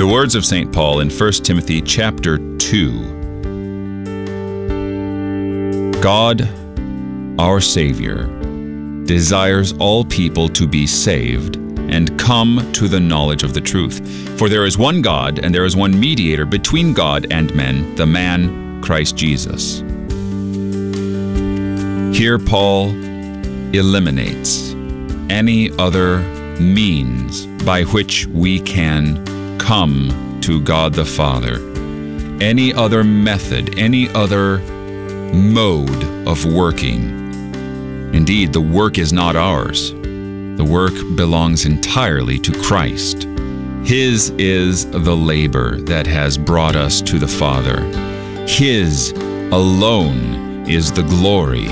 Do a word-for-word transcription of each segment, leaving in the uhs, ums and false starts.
The words of Saint Paul in First Timothy chapter two. God, our Savior, desires all people to be saved and come to the knowledge of the truth. For there is one God, and there is one mediator between God and men, the man Christ Jesus. Here Paul eliminates any other means by which we can come to God the Father. Any other method, any other mode of working. Indeed, the work is not ours. The work belongs entirely to Christ. His is the labor that has brought us to the Father. His alone is the glory.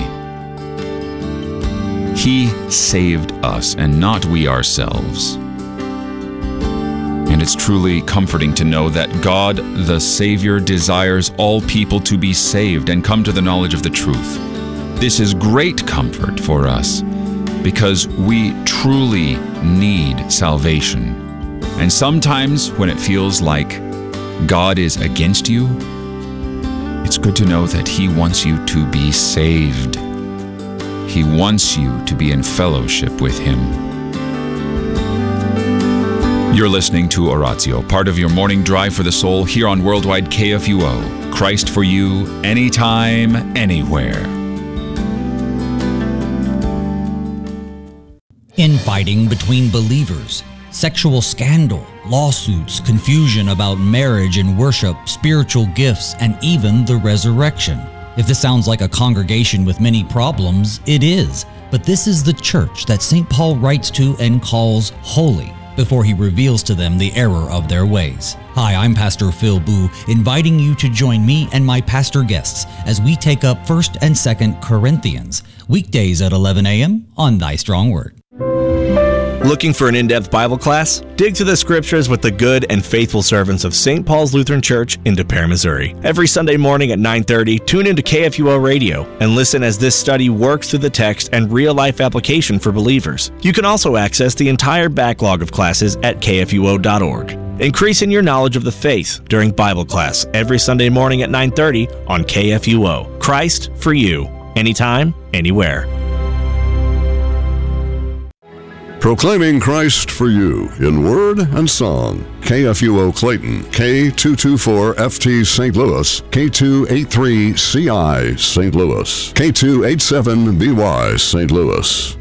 He saved us, and not we ourselves. And it's truly comforting to know that God, the Savior, desires all people to be saved and come to the knowledge of the truth. This is great comfort for us, because we truly need salvation. And sometimes when it feels like God is against you, it's good to know that He wants you to be saved. He wants you to be in fellowship with Him. You're listening to Oratio, part of your morning drive for the soul here on Worldwide K F U O. Christ for you, anytime, anywhere. Infighting between believers, sexual scandal, lawsuits, confusion about marriage and worship, spiritual gifts, and even the resurrection. If this sounds like a congregation with many problems, it is. But this is the church that Saint Paul writes to and calls holy before he reveals to them the error of their ways. Hi, I'm Pastor Phil Boo, inviting you to join me and my pastor guests as we take up First and Second Corinthians, weekdays at eleven a.m. on Thy Strong Word. Looking for an in-depth Bible class? Dig through the scriptures with the good and faithful servants of Saint Paul's Lutheran Church in De Pere, Missouri. Every Sunday morning at nine thirty, tune into K F U O Radio and listen as this study works through the text and real-life application for believers. You can also access the entire backlog of classes at K F U O dot org. Increasing your knowledge of the faith during Bible class every Sunday morning at nine thirty on K F U O. Christ for you, anytime, anywhere. Proclaiming Christ for you in word and song. K F U O Clayton, K two twenty-four F T Saint Louis, K two eighty-three C I Saint Louis, K two eighty-seven B Y Saint Louis.